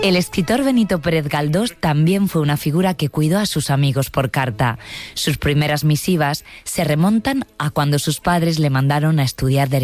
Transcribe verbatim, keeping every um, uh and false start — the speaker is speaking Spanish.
El escritor Benito Pérez Galdós también fue una figura que cuidó a sus amigos por carta. Sus primeras misivas se remontan a cuando sus padres le mandaron a estudiar derecho.